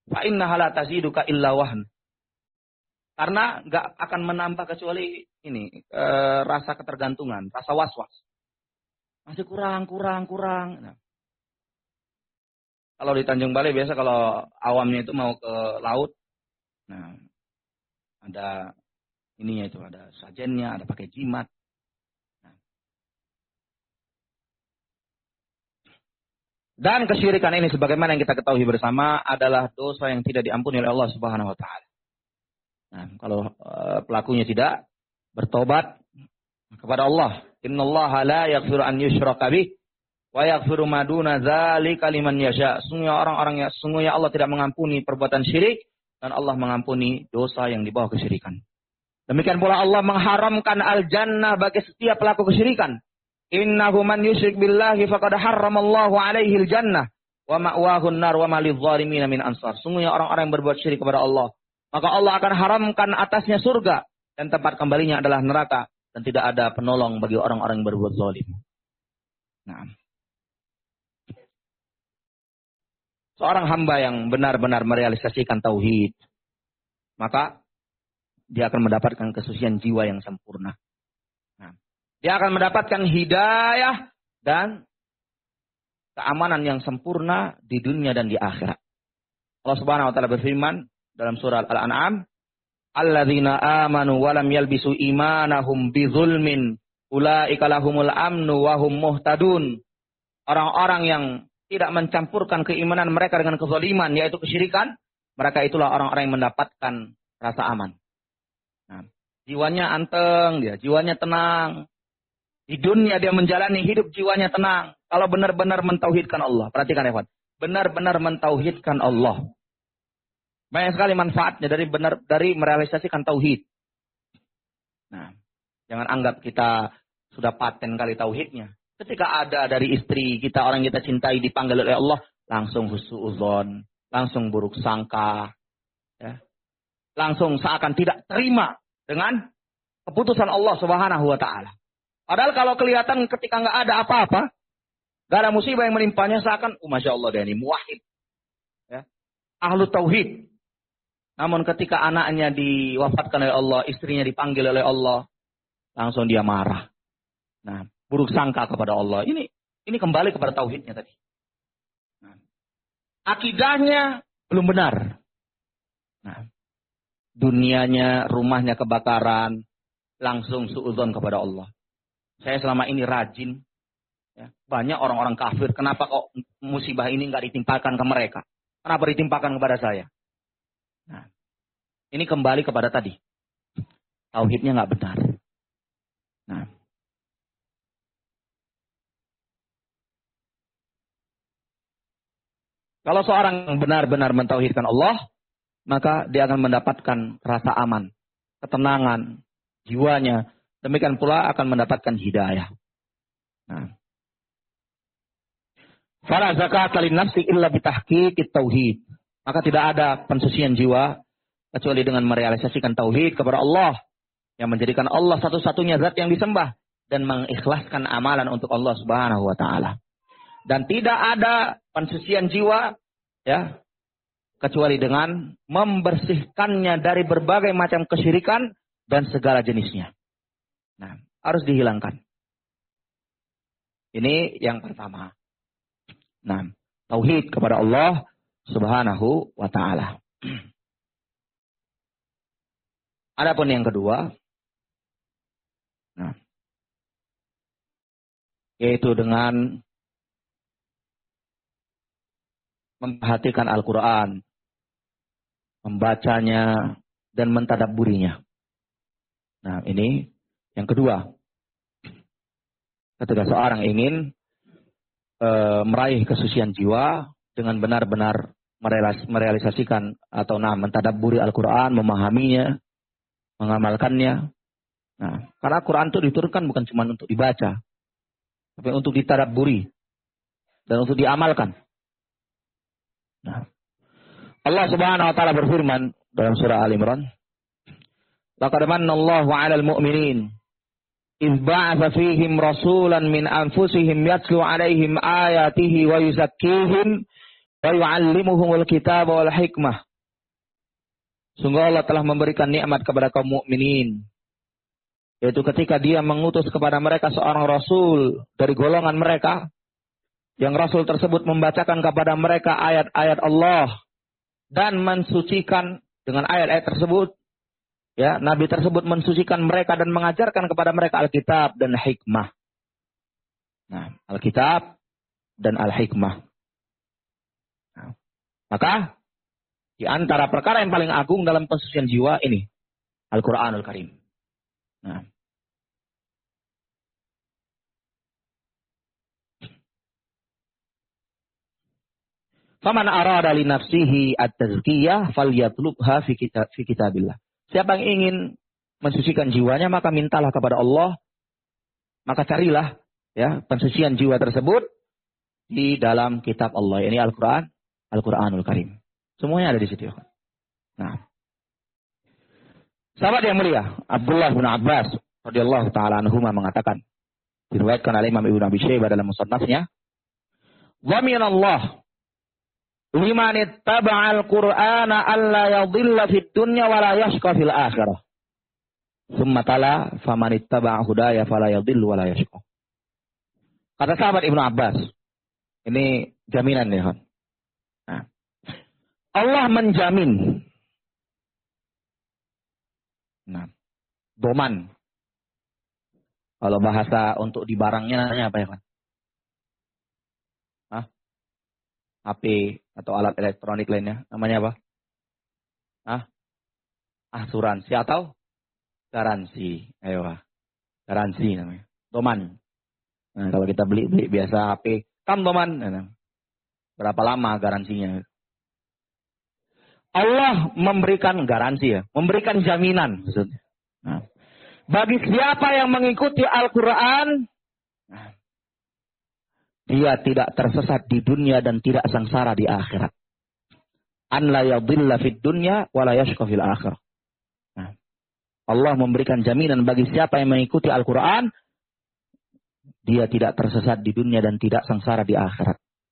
Fa innaha la taziduka illa wahn. Karena enggak akan menambah kecuali ini rasa ketergantungan, rasa was-was. Masih kurang. Nah. Kalau di Tanjung Balai biasa kalau awamnya itu mau ke laut, nah ada ininya itu, ada sajennya, ada pakai jimat. Nah. Dan kesyirikan ini sebagaimana yang kita ketahui bersama adalah dosa yang tidak diampuni oleh Allah Subhanahu wa taala. Nah, kalau pelakunya tidak bertobat kepada Allah, innallaha la yaghfiru an yushraka bih wa yaghfiru ma duna dzalika liman yasha. Sungguhnya Allah tidak mengampuni perbuatan syirik dan Allah mengampuni dosa yang di bawah kesyirikan. Demikian pula Allah mengharamkan al-jannah bagi setiap pelaku kesyirikan. Innahu man yusyrik billahi faqad harramallahu alaihi al-jannah wa ma'wahu an-nar wa ma lidh-dhalimin min ansar. Sungguhnya orang-orang yang berbuat syirik kepada Allah, maka Allah akan haramkan atasnya surga dan tempat kembalinya adalah neraka dan tidak ada penolong bagi orang-orang yang berbuat zalim. Nah. Seorang hamba yang benar-benar merealisasikan tauhid, maka dia akan mendapatkan kesucian jiwa yang sempurna. Nah, dia akan mendapatkan hidayah dan keamanan yang sempurna di dunia dan di akhirat. Allah Subhanahu wa taala berfirman dalam surah Al-An'am, "Alladzina amanu wa lam yalbisu imanahum bidzulmin, ulaika lahumul amnu wa hum muhtadun." Orang-orang yang tidak mencampurkan keimanan mereka dengan kezaliman, yaitu kesyirikan, mereka itulah orang-orang yang mendapatkan rasa aman. Nah, jiwanya anteng, jiwanya tenang. Di dunia dia menjalani hidup jiwanya tenang. Kalau benar-benar mentauhidkan Allah. Perhatikan ya, benar-benar mentauhidkan Allah. Banyak sekali manfaatnya dari merealisasikan tauhid. Nah, jangan anggap kita sudah paten kali tauhidnya. Ketika ada dari istri kita, orang kita cintai dipanggil oleh Allah, langsung husnudzon, langsung buruk sangka, ya. Langsung seakan tidak terima dengan keputusan Allah Subhanahu wa taala. Padahal kalau kelihatan ketika nggak ada apa-apa, nggak ada musibah yang menimpanya, seakan, masya Allah dia ini muwahhid, ya, ahlu tauhid. Namun ketika anaknya diwafatkan oleh Allah, istrinya dipanggil oleh Allah, langsung dia marah. Nah, buruk sangka kepada Allah. Ini kembali kepada tauhidnya tadi. Nah, akidahnya belum benar. Nah, dunianya, rumahnya kebakaran, langsung suudzon kepada Allah. Saya selama ini rajin. Ya, banyak orang-orang kafir. Kenapa kok musibah ini nggak ditimpakan ke mereka? Kenapa ditimpakan kepada saya? Nah, ini kembali kepada tadi. Tauhidnya nggak benar. Nah, kalau seorang benar-benar mentauhidkan Allah, maka dia akan mendapatkan rasa aman, ketenangan, jiwanya. Demikian pula akan mendapatkan hidayah. Nah, fala zakata linnafsi illa bitahqiqit tauhid. Maka tidak ada pensucian jiwa kecuali dengan merealisasikan tauhid kepada Allah, yang menjadikan Allah satu-satunya zat yang disembah dan mengikhlaskan amalan untuk Allah Subhanahu wa taala. Dan tidak ada pensucian jiwa, ya, kecuali dengan membersihkannya dari berbagai macam kesyirikan dan segala jenisnya. Nah, harus dihilangkan. Ini yang pertama. Nah, tauhid kepada Allah Subhanahu wa taala. Adapun yang kedua, nah, yaitu dengan memperhatikan Al-Quran, membacanya, dan mentadabburinya. Nah, ini yang kedua. Ketika seorang ingin meraih kesucian jiwa dengan benar-benar merealisasikan atau mentadabburi Al-Quran, memahaminya, mengamalkannya. Nah, karena Quran itu diturunkan bukan cuma untuk dibaca, tapi untuk ditadabburi dan untuk diamalkan. Nah, Allah Subhanahu wa taala berfirman dalam surah Al-Imran, "Laqad manna Allahu 'alal mu'minin idz ba'atsa fihim rasulan min anfusihim yatlu 'alaihim ayatihi wa yuzakkihim wa yu'allimuhumul kitaba wal hikmah. Sungguh Allah telah memberikan nikmat kepada kaum mukminin, yaitu ketika Dia mengutus kepada mereka seorang rasul dari golongan mereka, yang rasul tersebut membacakan kepada mereka ayat-ayat Allah dan mensucikan dengan ayat-ayat tersebut. Ya, Nabi tersebut mensucikan mereka dan mengajarkan kepada mereka Alkitab dan hikmah. Nah, Alkitab dan Al-Hikmah. Nah, maka di antara perkara yang paling agung dalam pensucian jiwa ini Al-Qur'anul Karim. Nah, faman arada li nafsihi at-tazkiyah falyatlubha fi kitabillah. Siapa yang ingin mensucikan jiwanya, maka mintalah kepada Allah, maka carilah ya pensucian jiwa tersebut di dalam kitab Allah. Ini Al-Qur'an, Al-Qur'anul Karim. Semuanya ada di situ. Nah, sahabat yang mulia, Abdullah bin Abbas radhiyallahu taala anhuma mengatakan, diriwayatkan oleh Imam Ibnu Abi Syaibah dalam musannafnya, wa minallah liman ittaba'al Qur'ana alla yadhilla fid dunya wa la yashqa fil akhirah. Tsumma tala faman ittaba'a hudaya fala yadhillu wa la yashqa. Kata sahabat Ibnu Abbas, ini jaminan ya. Nah, Allah menjamin. Nah, doman. Kalau bahasa untuk di barangnya namanya apa ya kan? HP atau alat elektronik lainnya, namanya apa? Asuransi atau garansi. Ayo, garansi namanya. Doman. Nah, kalau kita beli biasa HP, doman. Nah, berapa lama garansinya? Allah memberikan garansi ya, memberikan jaminan maksudnya. Nah, bagi siapa yang mengikuti Al-Quran, dia tidak tersesat di dunia dan tidak sengsara di akhirat. An la yadhilla fid dunya wa la yashqa fil akhirah. Nah, Allah memberikan jaminan bagi siapa yang mengikuti Al-Quran, dia tidak tersesat di dunia dan tidak sengsara di akhirat.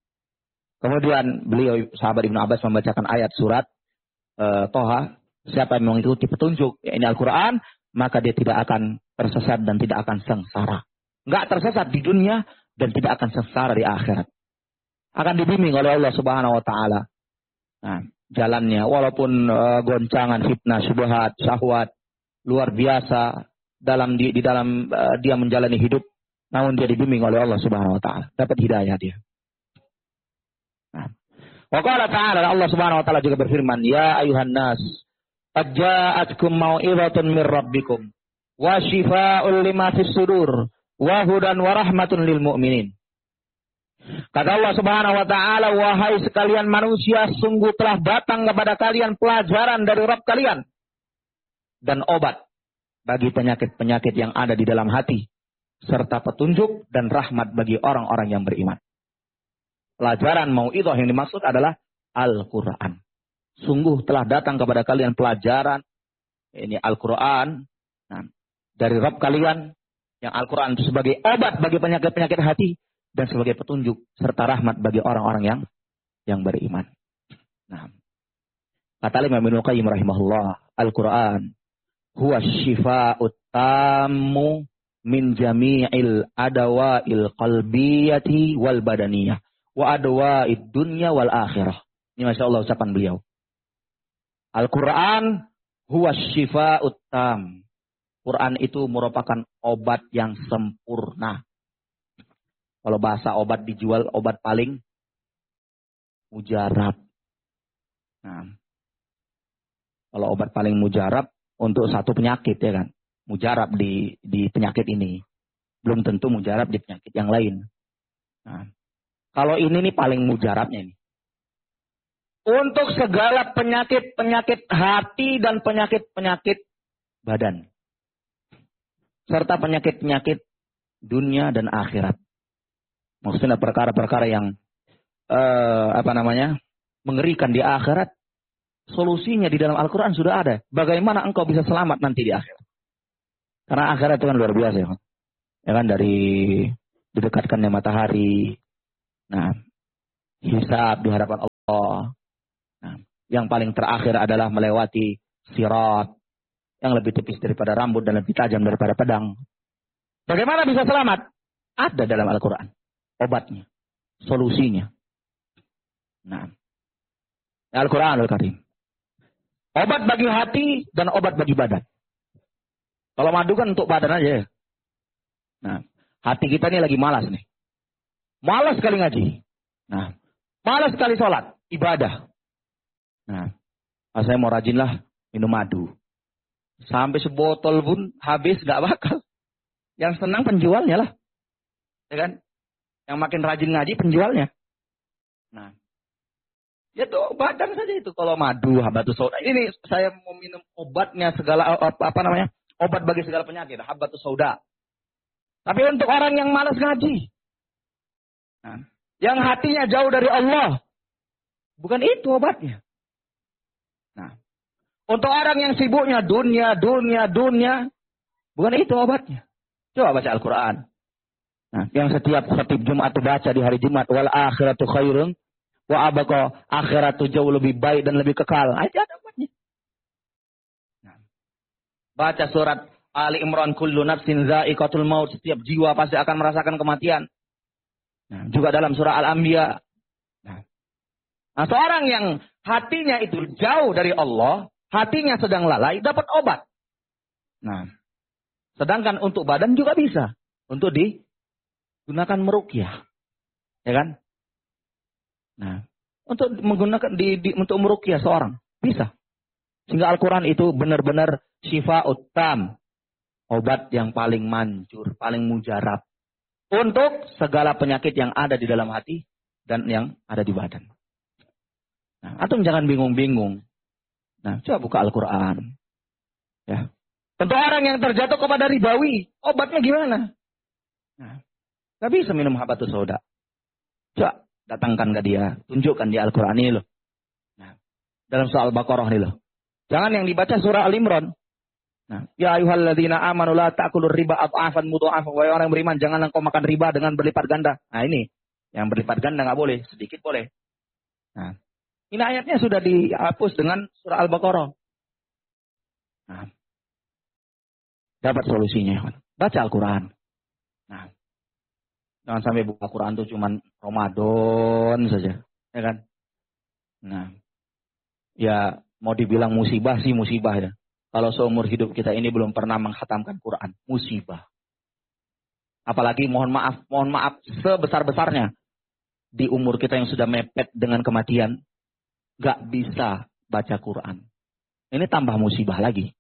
Kemudian beliau sahabat Ibnu Abbas membacakan ayat surat Toha, siapa yang mengikuti petunjuk ini Al-Quran, maka dia tidak akan tersesat dan tidak akan sengsara. Enggak tersesat di dunia dan tidak akan sengsara di akhirat. Akan dibimbing oleh Allah Subhanahu wa taala. Nah, jalannya walaupun goncangan, fitnah, syubhat, syahwat luar biasa di dalam dia menjalani hidup, namun dia dibimbing oleh Allah Subhanahu wa taala, dapat hidayah dia. Nah, wa qala ta'ala, Allah Subhanahu wa taala juga berfirman, ya ayuhan nas, qad ja'atkum mau'izatun mir rabbikum wa shifaa'un lima fis sudur wa hudan wa rahmatun lil mu'minin. Kata Allah Subhanahu wa taala, wahai sekalian manusia, sungguh telah datang kepada kalian pelajaran dari Rabb kalian dan obat bagi penyakit-penyakit yang ada di dalam hati, serta petunjuk dan rahmat bagi orang-orang yang beriman. Pelajaran mau'izah yang dimaksud adalah Al-Quran. Sungguh telah datang kepada kalian pelajaran, ini Al-Quran, dari Rabb kalian, yang Al-Quran itu sebagai obat bagi penyakit-penyakit hati, dan sebagai petunjuk, serta rahmat bagi orang-orang yang beriman. Nah, kata Imam Ibnu Qayyim rahimahullah, Al-Quran huwa syifa'ut tammu min jami'il adawa'il qalbiyati wal badaniyah wa adwa'id dunya wal akhirah. Ini Masya Allah ucapan beliau. Al-Quran huwa syifa'ut tam. Quran itu merupakan obat yang sempurna. Kalau bahasa obat dijual, obat paling mujarab. Nah, kalau obat paling mujarab untuk satu penyakit ya kan. Mujarab di penyakit ini. Belum tentu mujarab di penyakit yang lain. Nah, kalau ini nih paling mujarabnya ini. Untuk segala penyakit-penyakit hati dan penyakit-penyakit badan. Serta penyakit-penyakit dunia dan akhirat. Maksudnya perkara-perkara yang mengerikan di akhirat, solusinya di dalam Al-Quran sudah ada. Bagaimana engkau bisa selamat nanti di akhirat? Karena akhirat itu kan luar biasa ya. Ya kan, dari didekatkannya matahari. Nah, hisab di hadapan Allah. Nah, yang paling terakhir adalah melewati sirat yang lebih tipis daripada rambut dan lebih tajam daripada pedang. Bagaimana bisa selamat? Ada dalam Al-Quran obatnya, solusinya. Nah, Al-Quran Al-Karim. Obat bagi hati dan obat bagi badan. Kalau madu kan untuk badan aja. Nah, hati kita ini lagi malas nih. Malas sekali ngaji. Nah, malas sekali sholat, ibadah. Nah, saya mau rajinlah minum madu. Sampai sebotol pun habis gak bakal. Yang senang penjualnya lah. Ya kan? Yang makin rajin ngaji penjualnya. Nah, ya tuh badan saja itu. Kalau madu, habatus sauda. Ini saya mau minum obatnya segala, obat bagi segala penyakit. Habatus sauda. Tapi untuk orang yang malas ngaji. Nah, yang hatinya jauh dari Allah. Bukan itu obatnya. Nah, untuk orang yang sibuknya dunia. Bukan itu obatnya. Coba baca Al-Quran. Nah, yang setiap khatib Jumat itu baca di hari Jumat. Wal akhiratu khairun. Wa abqa, akhiratu jauh lebih baik dan lebih kekal. Itu ada obatnya. Nah, baca surat Ali Imran. Kullu nafsin za'iqatul maut. Setiap jiwa pasti akan merasakan kematian. Nah, juga dalam surah Al-Anbiya. Nah, seorang yang hatinya itu jauh dari Allah. Hatinya sedang lalai. Dapat obat. Nah, sedangkan untuk badan juga bisa. Untuk digunakan meruqyah. Ya kan? Nah, untuk menggunakan untuk meruqyah seorang. Bisa. Sehingga Al-Quran itu benar-benar syifa'ut tam. Obat yang paling manjur. Paling mujarab. Untuk segala penyakit yang ada di dalam hati. Dan yang ada di badan. Nah, antum jangan bingung-bingung. Nah, coba buka Al-Quran. Ya. Tentu orang yang terjatuh kepada ribawi, obatnya gimana? Nah, gak bisa minum habatus sauda. Coba datangkan ke dia, tunjukkan di Al-Quran ini loh. Nah, dalam surah Al-Baqarah ini loh. Jangan yang dibaca surah Al-Imran. Nah, ya ayyuhalladzina amanu la ta'kulur riba adhafan mudha'afan. Wahai orang yang beriman, jangan engkau makan riba dengan berlipat ganda. Nah, ini yang berlipat ganda nggak boleh, sedikit boleh. Nah, ini ayatnya sudah dihapus dengan surah Al-Baqarah. Nah, dapat solusinya. Baca Al-Quran. Nah, jangan sampai buka Quran itu cuman Ramadan saja. Ya kan? Nah, ya mau dibilang musibah sih musibah ya. Kalau seumur hidup kita ini belum pernah menghatamkan Quran. Musibah. Apalagi mohon maaf sebesar-besarnya. Di umur kita yang sudah mepet dengan kematian. Gak bisa baca Quran. Ini tambah musibah lagi.